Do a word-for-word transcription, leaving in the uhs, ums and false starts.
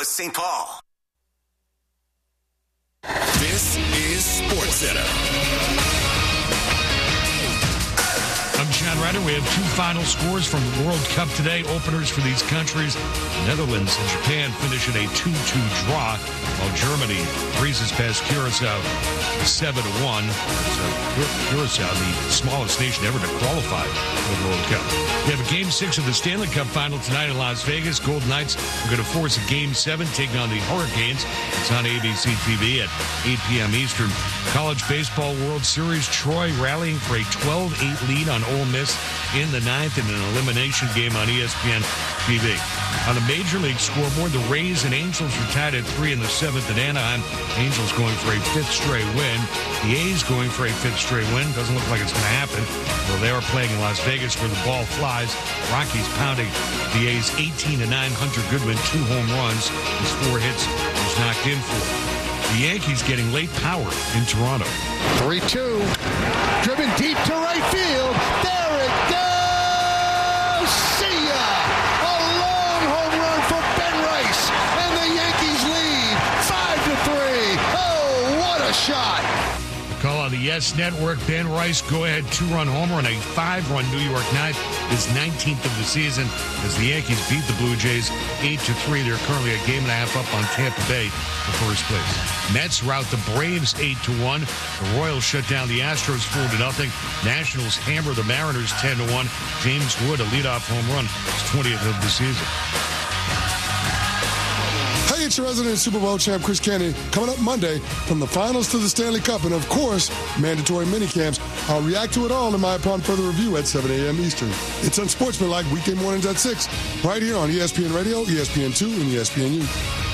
Louis, Saint Paul. This is SportsCenter. I'm John Ryder. We have two final scores from the World Cup today. Openers for these countries. Netherlands and Japan finish in a two two draw, while Germany breezes past Curacao seven to one. So Curacao, the smallest nation ever to qualify for the World Cup. We have a Game six of the Stanley Cup final tonight in Las Vegas. Golden Knights are going to force a Game seven, taking on the Hurricanes. It's on A B C T V at eight p.m. Eastern. College Baseball World Series, Troy rallying for a twelve eight lead on Ole Miss in the ninth in an elimination game on E S P N T V. On the Major League scoreboard, the Rays and Angels are tied at three in the seventh at Anaheim. Angels going for a fifth straight win. The A's going for a fifth straight win. Doesn't look like it's going to happen. Well, they are playing in Las Vegas where the ball flies. Rockies pounding the A's eighteen to nine. Hunter Goodman, two home runs. His four hits was knocked in for. The Yankees getting late power in Toronto. three two. Driven deep to right field. There it goes. See ya. A long home run for Ben Rice. And the Yankees lead five to three. Oh, what a shot. Call on the Yes Network. Ben Rice, go-ahead two-run homer on a five-run New York Knights, his nineteenth of the season, as the Yankees beat the Blue Jays eight to three. They're currently a game and a half up on Tampa Bay for first place. Mets rout the Braves eight to one. The Royals shut down the Astros four to nothing. Nationals hammer the Mariners ten to one. James Wood, a leadoff home run, his twentieth of the season. Hey, it's your resident Super Bowl champ, Chris Canty, coming up Monday from the finals to the Stanley Cup and, of course, mandatory minicamps. I'll react to it all in my Upon Further Review at seven a.m. Eastern. It's Unsportsmanlike weekday mornings at six, right here on E S P N Radio, E S P N two, and E S P N U.